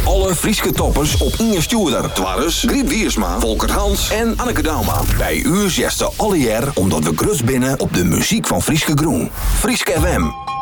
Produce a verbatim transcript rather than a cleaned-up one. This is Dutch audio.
alle Frieske toppers op Inge Stuurder. Twarres, Griet Wiersma, Volker Hans en Anneke Dauma. Bij u zesde alle jaar omdat we grut binnen op de muziek van Frieske Groen. Frieske F M.